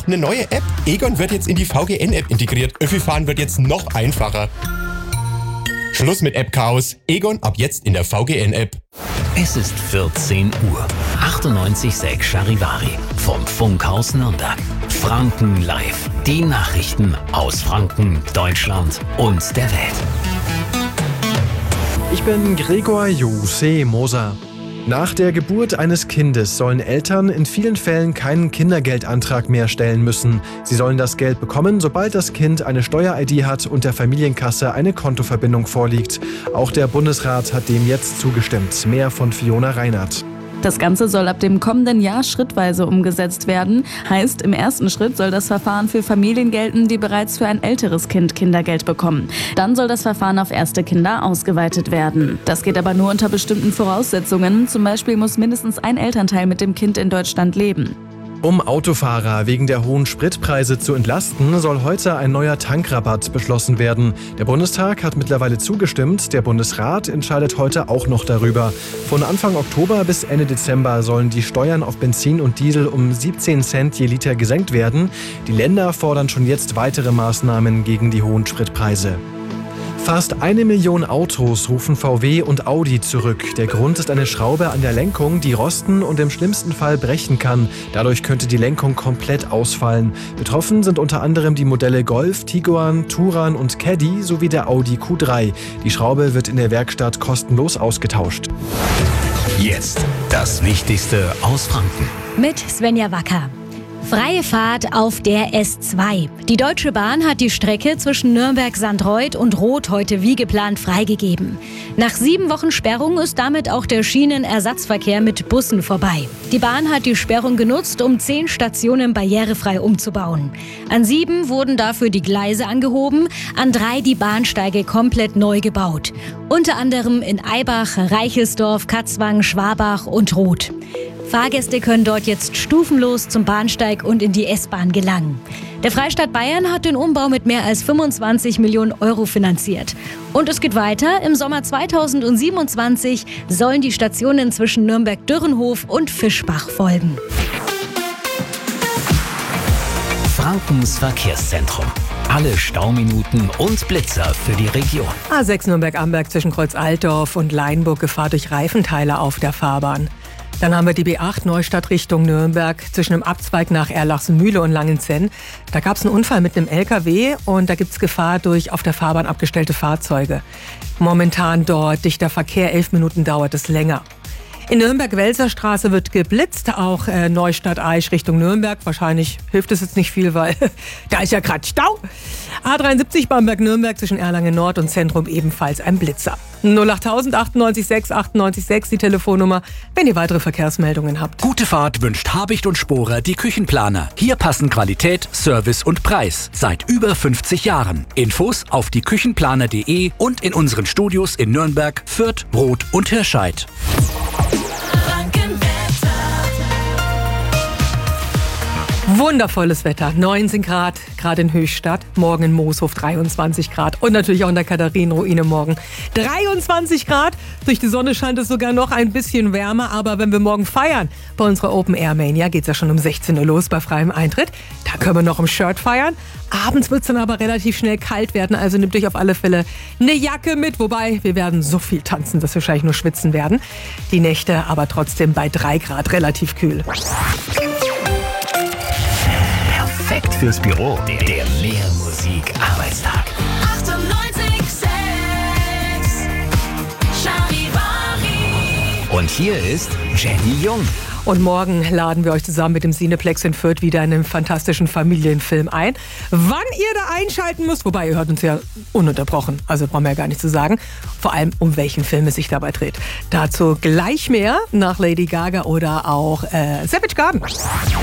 eine neue App. Egon wird jetzt in die VGN-App integriert. Öffi-Fahren wird jetzt noch einfacher. Schluss mit App-Chaos. Egon ab jetzt in der VGN-App. Es ist 14 Uhr. 98,6 Charivari vom Funkhaus Nürnberg. Franken live. Die Nachrichten aus Franken, Deutschland und der Welt. Ich bin Gregor Jose Moser. Nach der Geburt eines Kindes sollen Eltern in vielen Fällen keinen Kindergeldantrag mehr stellen müssen. Sie sollen das Geld bekommen, sobald das Kind eine Steuer-ID hat und der Familienkasse eine Kontoverbindung vorliegt. Auch der Bundesrat hat dem jetzt zugestimmt. Mehr von Fiona Reinhardt. Das Ganze soll ab dem kommenden Jahr schrittweise umgesetzt werden. Heißt, im ersten Schritt soll das Verfahren für Familien gelten, die bereits für ein älteres Kind Kindergeld bekommen. Dann soll das Verfahren auf erste Kinder ausgeweitet werden. Das geht aber nur unter bestimmten Voraussetzungen. Zum Beispiel muss mindestens ein Elternteil mit dem Kind in Deutschland leben. Um Autofahrer wegen der hohen Spritpreise zu entlasten, soll heute ein neuer Tankrabatt beschlossen werden. Der Bundestag hat mittlerweile zugestimmt, der Bundesrat entscheidet heute auch noch darüber. Von Anfang Oktober bis Ende Dezember sollen die Steuern auf Benzin und Diesel um 17 Cent je Liter gesenkt werden. Die Länder fordern schon jetzt weitere Maßnahmen gegen die hohen Spritpreise. Fast 1 Million Autos rufen VW und Audi zurück. Der Grund ist eine Schraube an der Lenkung, die rosten und im schlimmsten Fall brechen kann. Dadurch könnte die Lenkung komplett ausfallen. Betroffen sind unter anderem die Modelle Golf, Tiguan, Touran und Caddy sowie der Audi Q3. Die Schraube wird in der Werkstatt kostenlos ausgetauscht. Jetzt das Wichtigste aus Franken. Mit Svenja Wacker. Freie Fahrt auf der S2. Die Deutsche Bahn hat die Strecke zwischen Nürnberg-Sandreuth und Roth heute wie geplant freigegeben. Nach 7 Wochen Sperrung ist damit auch der Schienenersatzverkehr mit Bussen vorbei. Die Bahn hat die Sperrung genutzt, um 10 Stationen barrierefrei umzubauen. An 7 wurden dafür die Gleise angehoben, an 3 die Bahnsteige komplett neu gebaut. Unter anderem in Eibach, Reichelsdorf, Katzwang, Schwabach und Roth. Fahrgäste können dort jetzt stufenlos zum Bahnsteig und in die S-Bahn gelangen. Der Freistaat Bayern hat den Umbau mit mehr als 25 Millionen Euro finanziert. Und es geht weiter. Im Sommer 2027 sollen die Stationen zwischen Nürnberg-Dürrenhof und Fischbach folgen. Frankens Verkehrszentrum. Alle Stauminuten und Blitzer für die Region. A6 Nürnberg-Amberg zwischen Kreuz Altdorf und Leinburg, Gefahr durch Reifenteile auf der Fahrbahn. Dann haben wir die B8 Neustadt Richtung Nürnberg zwischen dem Abzweig nach Erlachsenmühle und Langenzenn. Da gab es einen Unfall mit einem LKW und da gibt es Gefahr durch auf der Fahrbahn abgestellte Fahrzeuge. Momentan dort dichter Verkehr, 11 Minuten dauert es länger. In Nürnberg-Welser-Straße wird geblitzt, auch Neustadt-Aisch Richtung Nürnberg. Wahrscheinlich hilft es jetzt nicht viel, weil da ist ja gerade Stau. A73 Bamberg-Nürnberg zwischen Erlangen-Nord und Zentrum ebenfalls ein Blitzer. 08000 98 6 98 6 die Telefonnummer, wenn ihr weitere Verkehrsmeldungen habt. Gute Fahrt wünscht Habicht und Sporer die Küchenplaner. Hier passen Qualität, Service und Preis. Seit über 50 Jahren. Infos auf dieküchenplaner.de und in unseren Studios in Nürnberg, Fürth, Roth und Hirscheid. Wundervolles Wetter, 19 Grad, gerade in Höchstadt, morgen in Mooshof 23 Grad und natürlich auch in der Katharinenruine morgen 23 Grad. Durch die Sonne scheint es sogar noch ein bisschen wärmer, aber wenn wir morgen feiern, bei unserer Open Air Mania geht es ja schon um 16 Uhr los bei freiem Eintritt, da können wir noch im Shirt feiern. Abends wird es dann aber relativ schnell kalt werden, also nehmt euch auf alle Fälle eine Jacke mit, wobei wir werden so viel tanzen, dass wir wahrscheinlich nur schwitzen werden. Die Nächte aber trotzdem bei 3 Grad relativ kühl. Perfekt fürs Büro. Der Mehr-Musik-Arbeitstag. 98,6 Charivari. Und hier ist Jenny Jung. Und morgen laden wir euch zusammen mit dem Cineplex in Fürth wieder in einen fantastischen Familienfilm ein. Wann ihr da einschalten müsst, wobei ihr hört uns ja ununterbrochen, also brauchen wir ja gar nicht zu sagen, vor allem um welchen Film es sich dabei dreht. Dazu gleich mehr nach Lady Gaga oder auch Savage Garden.